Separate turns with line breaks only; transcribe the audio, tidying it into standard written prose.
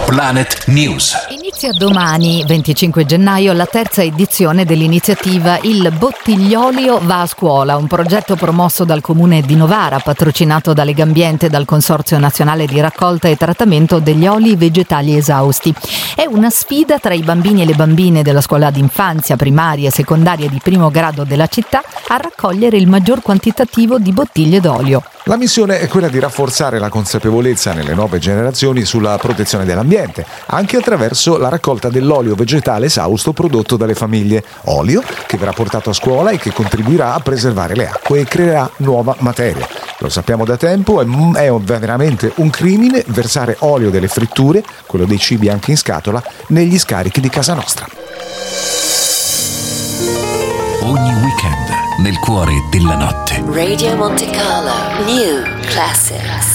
Planet News.
Inizia domani, 25 gennaio, la terza edizione dell'iniziativa Il Bottigliolio va a scuola, un progetto promosso dal Comune di Novara, patrocinato da Legambiente e dal Consorzio Nazionale di Raccolta e Trattamento degli Oli Vegetali Esausti. È una sfida tra i bambini e le bambine della scuola d'infanzia, primaria e secondaria di primo grado della città a raccogliere il maggior quantitativo di bottiglie d'olio.
La missione è quella di rafforzare la consapevolezza nelle nuove generazioni sulla protezione dell'ambiente, anche attraverso la raccolta dell'olio vegetale esausto prodotto dalle famiglie. Olio che verrà portato a scuola e che contribuirà a preservare le acque e creerà nuova materia. Lo sappiamo da tempo, è veramente un crimine versare olio delle fritture, quello dei cibi anche in scatola, negli scarichi di casa nostra.
Ogni weekend nel cuore della notte.
Radio Monte Carlo New Classics.